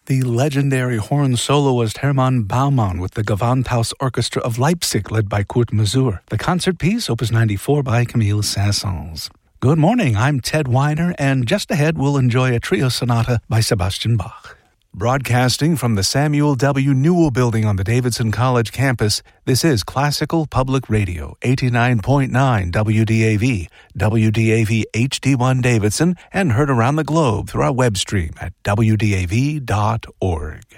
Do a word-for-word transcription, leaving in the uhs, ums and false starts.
The legendary horn soloist Hermann Baumann with the Gewandhaus Orchestra of Leipzig, led by Kurt Masur. The concert piece, Opus ninety-four by Camille Saint-Saëns. Good morning, I'm Ted Weiner, and just ahead we'll enjoy a trio sonata by Sebastian Bach. Broadcasting from the Samuel W. Newell Building on the Davidson College campus, this is Classical Public Radio, eighty-nine point nine W D A V, W D A V H D one Davidson, and heard around the globe through our web stream at W D A V dot org.